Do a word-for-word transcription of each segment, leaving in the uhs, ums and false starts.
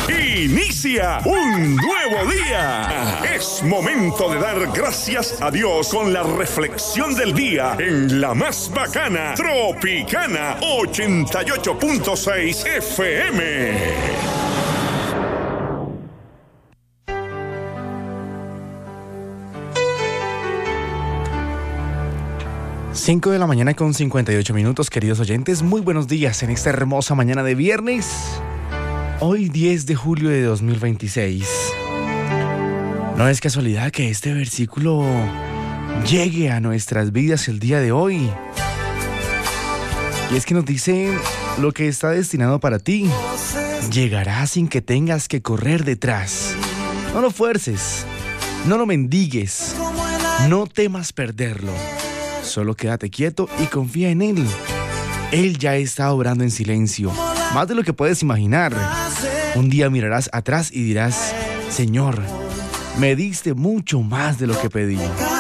Inicia un nuevo día. Es momento de dar gracias a Dios con la reflexión del día en la más bacana Tropicana ochenta y ocho punto seis F M. cinco de la mañana con cincuenta y ocho minutos, queridos oyentes. Muy buenos días en esta hermosa mañana de viernes. Hoy diez de julio de dos mil veintiséis. No es casualidad que este versículo llegue a nuestras vidas el día de hoy. Y es que nos dice: lo que está destinado para ti llegará sin que tengas que correr detrás. No lo fuerces, no lo mendigues, no temas perderlo. Solo quédate quieto y confía en Él. Él ya está obrando en silencio, más de lo que puedes imaginar. Un día mirarás atrás y dirás: Señor, me diste mucho más de lo que pedí.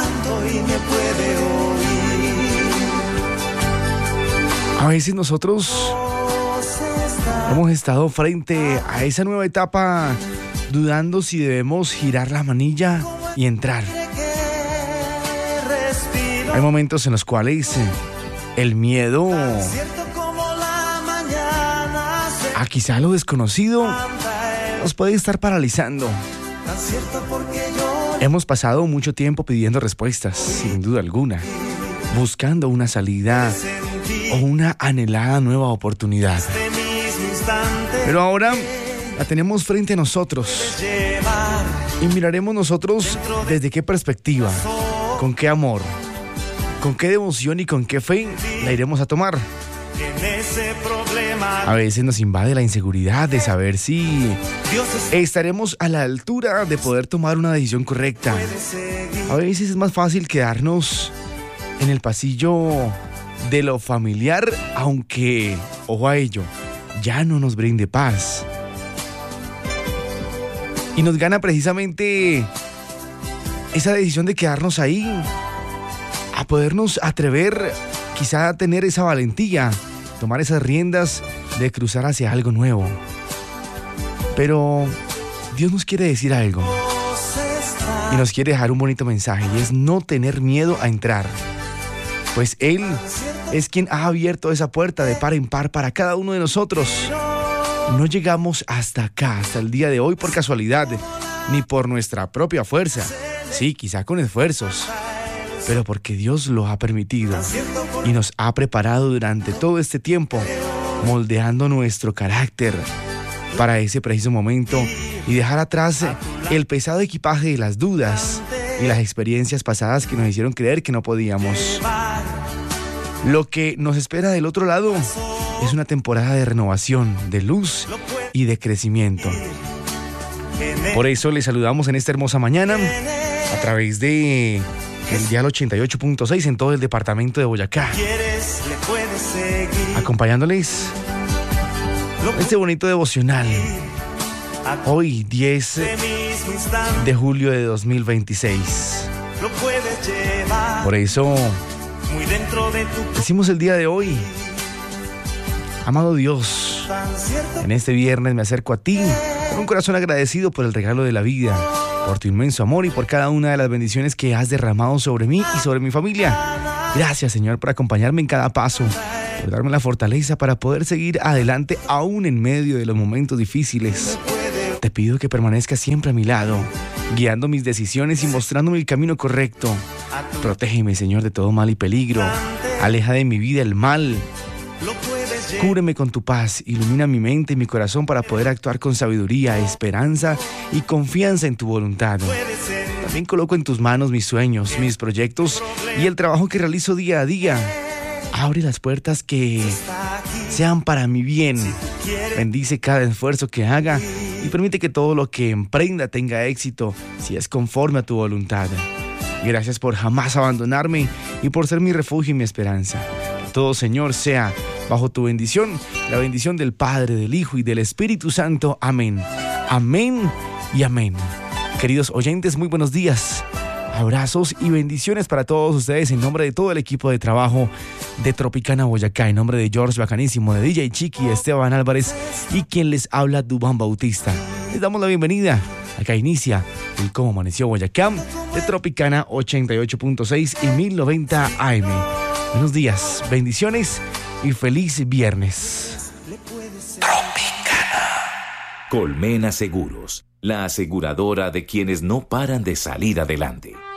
A veces nosotros hemos estado frente a esa nueva etapa, dudando si debemos girar la manilla y entrar. Hay momentos en los cuales el miedo a quizá lo desconocido nos puede estar paralizando. Hemos pasado mucho tiempo pidiendo respuestas, sin duda alguna, buscando una salida o una anhelada nueva oportunidad. Pero ahora la tenemos frente a nosotros y miraremos nosotros desde qué perspectiva, con qué amor, con qué devoción y con qué fe la iremos a tomar. A veces nos invade la inseguridad de saber si estaremos a la altura de poder tomar una decisión correcta. A veces es más fácil quedarnos en el pasillo de lo familiar, aunque, ojo a ello, ya no nos brinde paz. Y nos gana precisamente esa decisión de quedarnos ahí, a podernos atrever, quizá a tener esa valentía, tomar esas riendas de cruzar hacia algo nuevo. Pero Dios nos quiere decir algo y nos quiere dejar un bonito mensaje, y es no tener miedo a entrar, pues Él es quien ha abierto esa puerta de par en par para cada uno de nosotros. No llegamos hasta acá, hasta el día de hoy, por casualidad, ni por nuestra propia fuerza. Sí, quizá con esfuerzos, pero porque Dios lo ha permitido y nos ha preparado durante todo este tiempo, moldeando nuestro carácter para ese preciso momento y dejar atrás el pesado equipaje de las dudas y las experiencias pasadas que nos hicieron creer que no podíamos. Lo que nos espera del otro lado es una temporada de renovación, de luz y de crecimiento. Por eso les saludamos en esta hermosa mañana a través de el dial ochenta y ocho punto seis en todo el departamento de Boyacá, acompañándoles este bonito devocional. Hoy diez de julio de dos mil veintiséis. Por eso decimos el día de hoy: amado Dios, en este viernes me acerco a ti con un corazón agradecido por el regalo de la vida, por tu inmenso amor y por cada una de las bendiciones que has derramado sobre mí y sobre mi familia. Gracias, Señor, por acompañarme en cada paso, por darme la fortaleza para poder seguir adelante aún en medio de los momentos difíciles. Te pido que permanezcas siempre a mi lado, guiando mis decisiones y mostrándome el camino correcto. Protégeme, Señor, de todo mal y peligro. Aleja de mi vida el mal. Cúbreme con tu paz, ilumina mi mente y mi corazón para poder actuar con sabiduría, esperanza y confianza en tu voluntad. También coloco en tus manos mis sueños, mis proyectos y el trabajo que realizo día a día. Abre las puertas que sean para mi bien. Bendice cada esfuerzo que haga y permite que todo lo que emprenda tenga éxito si es conforme a tu voluntad. Gracias por jamás abandonarme y por ser mi refugio y mi esperanza. Que todo, Señor, sea bajo tu bendición, la bendición del Padre, del Hijo y del Espíritu Santo. Amén. Amén y amén. Queridos oyentes, muy buenos días. Abrazos y bendiciones para todos ustedes en nombre de todo el equipo de trabajo de Tropicana Boyacá, en nombre de George Bacanísimo, de D J Chiqui, Esteban Álvarez y quien les habla, Dubán Bautista. Les damos la bienvenida. Acá inicia el Cómo Amaneció Boyacá de Tropicana ochenta y ocho punto seis y mil noventa A M. Buenos días, bendiciones y feliz viernes. Tropicana. Colmena Seguros, la aseguradora de quienes no paran de salir adelante.